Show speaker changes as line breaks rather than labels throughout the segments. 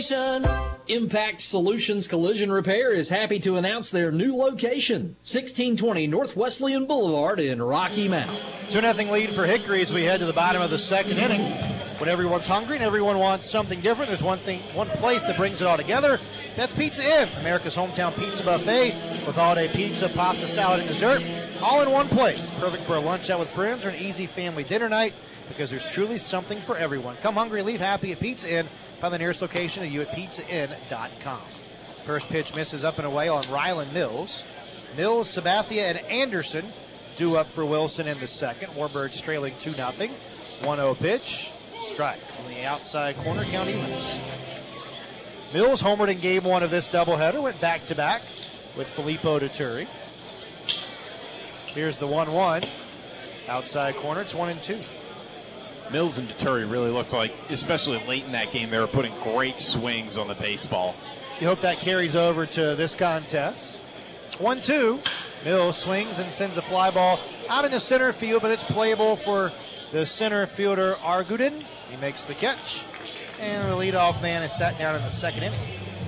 Impact Solutions Collision Repair is happy to announce their new location, 1620 North Wesleyan Boulevard in Rocky Mount.
2-0 lead for Hickory as we head to the bottom of the second inning. When everyone's hungry and everyone wants something different, there's one place that brings it all together. That's Pizza Inn, America's hometown pizza buffet with all-day pizza, pasta, salad, and dessert, all in one place. Perfect for a lunch out with friends or an easy family dinner night because there's truly something for everyone. Come hungry, leave happy at Pizza Inn. Find the nearest location at you at pizzainn.com. First pitch misses up and away on Ryland Mills. Mills, Sabathia, and Anderson due up for Wilson in the second. Warbirds trailing 2-0. 1-0 pitch. Strike on the outside corner, County Mills. Mills homered in game one of this doubleheader, went back-to-back with Filippo Deturi. Here's the 1-1. Outside corner, it's 1-2.
Mills and Deturi really looked like, especially late in that game, they were putting great swings on the baseball.
You hope that carries over to this contest. 1-2. Mills swings and sends a fly ball out into center field, but it's playable for the center fielder Arguden. He makes the catch, and the leadoff man is sat down in the second inning.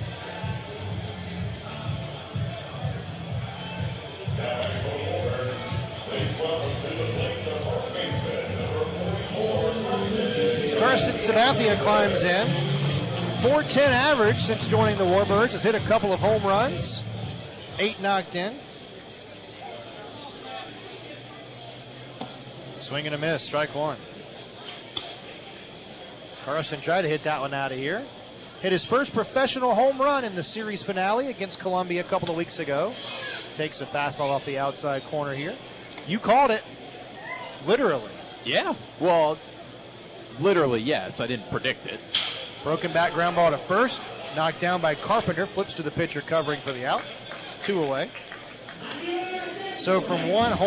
Karsten Sabathia climbs in. .410 average since joining the Warbirds. Has hit a couple of home runs. 8 knocked in. Swing and a miss, strike one. Carson tried to hit that one out of here. Hit his first professional home run in the series finale against Columbia a couple of weeks ago. Takes a fastball off the outside corner here. You called it. Literally.
Yeah, well, literally, yes. I didn't predict it.
Broken back ground ball to first. Knocked down by Carpenter. Flips to the pitcher covering for the out. 2 away. So from one home